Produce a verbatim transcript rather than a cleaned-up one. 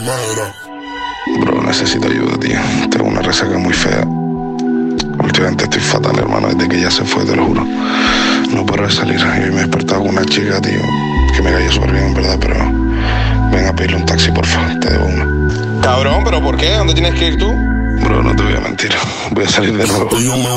Bro, necesito ayuda, tío. Tengo una resaca muy fea. Últimamente estoy fatal, hermano, desde que ella se fue, te lo juro. No paro de salir. Y hoy me he despertado con una chica, tío, que me cayó súper bien, en verdad, pero ven a pedirle un taxi, porfa. Te debo una. Cabrón, ¿pero por qué? ¿Dónde tienes que ir tú? Bro, no te voy a mentir. Voy a salir de nuevo.